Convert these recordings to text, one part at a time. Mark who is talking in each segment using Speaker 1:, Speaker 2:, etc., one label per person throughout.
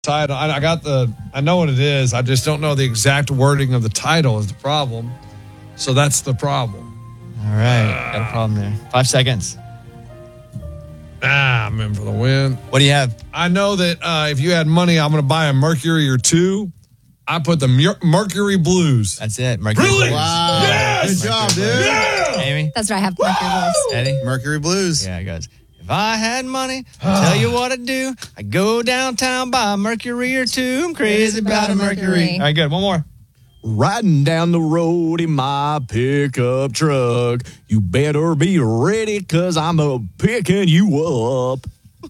Speaker 1: title. I know what it is. I just don't know the exact wording of the title is the problem. So that's the problem.
Speaker 2: All right. Got a problem there. 5 seconds.
Speaker 1: I'm in for the win.
Speaker 2: What do you have?
Speaker 1: I know that if you had money, I'm going to buy a Mercury or two. I put the Mercury Blues.
Speaker 2: That's it. Mercury
Speaker 1: Really?
Speaker 2: Blues.
Speaker 3: Wow.
Speaker 1: Yes!
Speaker 3: Good job, dude.
Speaker 1: Yeah!
Speaker 2: Amy?
Speaker 4: That's what I have. Mercury Blues.
Speaker 2: Eddie?
Speaker 3: Mercury Blues.
Speaker 2: Yeah, it goes. If I had money, I'll tell you what I'd do. I'd go downtown, buy a Mercury or two. I'm crazy about a Mercury. All right, good. One more.
Speaker 5: Riding down the road in my pickup truck. You better be ready because I'm picking you up.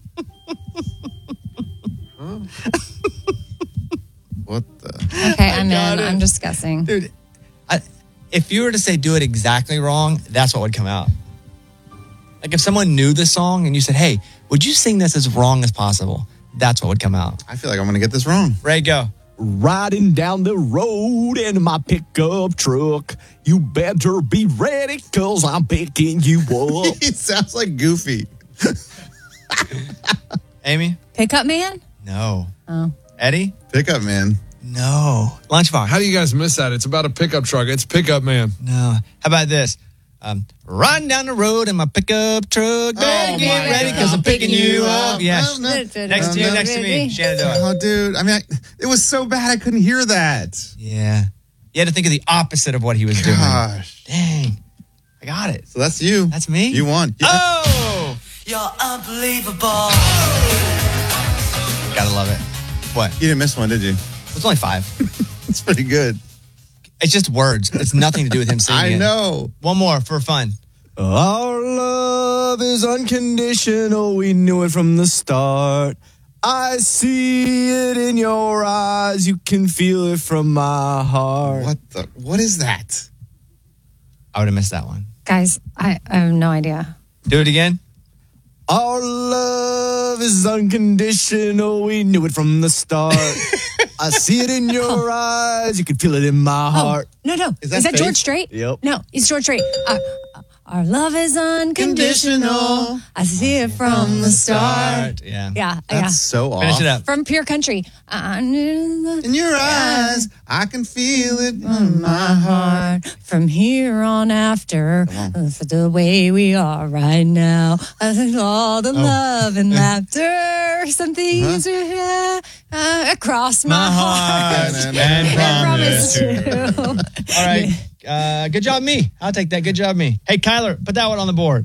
Speaker 3: What the?
Speaker 4: Okay, I'm
Speaker 2: got
Speaker 4: in.
Speaker 2: it.
Speaker 4: I'm just guessing.
Speaker 2: Dude, if you were to say do it exactly wrong, that's what would come out. Like if someone knew the song and you said, hey, would you sing this as wrong as possible? That's what would come out.
Speaker 3: I feel like I'm going to get this wrong.
Speaker 2: Ray, go.
Speaker 5: Riding down the road in my pickup truck. You better be ready because I'm picking you up.
Speaker 3: It sounds like Goofy.
Speaker 2: Amy?
Speaker 4: Pickup Man?
Speaker 2: No.
Speaker 4: Oh.
Speaker 2: Eddie?
Speaker 3: Pickup Man.
Speaker 2: No. Lunchbox?
Speaker 1: How do you guys miss that? It's about a pickup truck. It's Pickup Man.
Speaker 2: No. How about this? Riding down the road in my pickup truck. Better get ready because I'm picking you up. Yeah. Next to you, next to me. Shenandoah.
Speaker 3: Oh, dude. I mean, it was so bad I couldn't hear that.
Speaker 2: Yeah. You had to think of the opposite of what he was doing.
Speaker 3: Gosh.
Speaker 2: Dang. I got it.
Speaker 3: So that's you.
Speaker 2: That's me?
Speaker 3: You won. Yeah.
Speaker 2: Oh!
Speaker 6: You're unbelievable.
Speaker 2: Gotta love it. What?
Speaker 3: You didn't miss one, did you?
Speaker 2: It's only 5.
Speaker 3: It's pretty good.
Speaker 2: It's just words. It's nothing to do with him singing
Speaker 3: I
Speaker 2: it.
Speaker 3: know.
Speaker 2: One more for fun.
Speaker 5: Our love is unconditional. We knew it from the start. I see it in your eyes. You can feel it from my heart.
Speaker 3: What is that?
Speaker 2: I would have missed that one.
Speaker 4: Guys, I have no idea.
Speaker 2: Do it again.
Speaker 5: Our love is unconditional. We knew it from the start. I see it in your eyes. You can feel it in my heart.
Speaker 4: No.
Speaker 3: Is
Speaker 4: Is
Speaker 3: that
Speaker 4: that George
Speaker 3: Faith?
Speaker 4: Strait?
Speaker 5: Yep.
Speaker 4: No, it's George Strait. Our love is unconditional. I see it from the start.
Speaker 2: Yeah.
Speaker 4: Yeah.
Speaker 3: That's so off.
Speaker 2: Finish it up.
Speaker 4: From Pure Country.
Speaker 3: In your eyes, I can feel it
Speaker 4: in my heart. From here on after, for the way we are right now. I think all the love and laughter. Some things are across my heart.
Speaker 3: And
Speaker 4: promise to.
Speaker 2: All right. Good job, me. I'll take that. Good job, me. Hey, Kyler, put that one on the board.